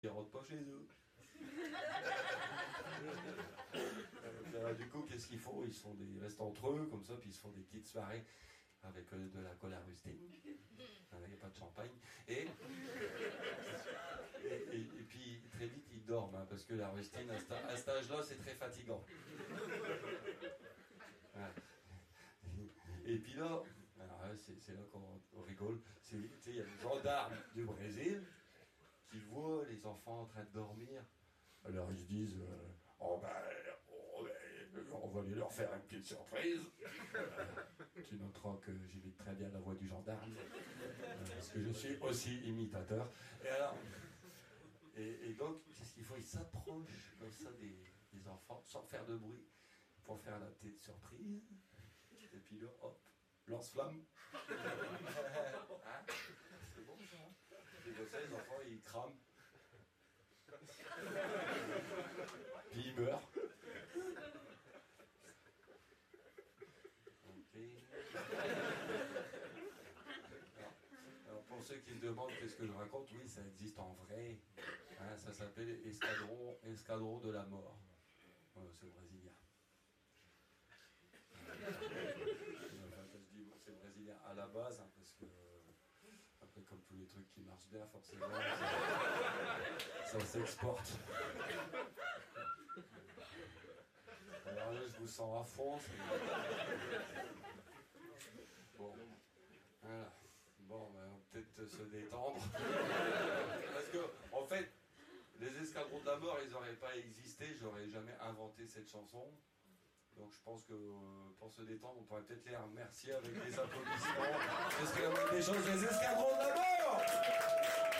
Ils rentrent pas chez eux. Alors, du coup, qu'est-ce qu'ils font? Ils restent entre eux, comme ça, puis ils se font des petites soirées avec de la cola rustée. Il n'y a pas de champagne. Et puis, très vite, ils dorment, hein, parce que la rustine, à cet âge-là, c'est très fatigant. Voilà. Et puis là, alors là c'est là qu'on rigole. Il y a des gendarmes du Brésil qui voient les enfants en train de dormir. Alors ils se disent on va aller leur faire une petite surprise. Tu noteras que j'imite très bien la voix du gendarme, parce que je suis aussi imitateur. Et alors, et donc, qu'est-ce qu'il faut? Ils s'approchent comme ça des enfants, sans faire de bruit, pour faire la petite surprise. Et puis là, hop, lance-flamme. Hein? C'est bon ça, hein? Et comme ça, les enfants, ils crament. Puis ils meurent. Ok. Alors, pour ceux qui se demandent qu'est-ce que je raconte, oui, ça existe en vrai. Hein, ça s'appelle Escadron de la mort. C'est brésilien. Enfin, je dis c'est brésilien à la base, hein, parce que après, comme tous les trucs qui marchent bien, forcément, ça s'exporte. Alors là, je vous sens à fond. Bon, voilà. Bon, ben, on va peut-être se détendre. Parce que, en fait, les escadrons de la mort, ils n'auraient pas existé, j'aurais jamais inventé cette chanson. Donc je pense que pour se détendre, on pourrait peut-être les remercier avec des applaudissements. Parce qu'il y a des choses, les escadrons de la mort!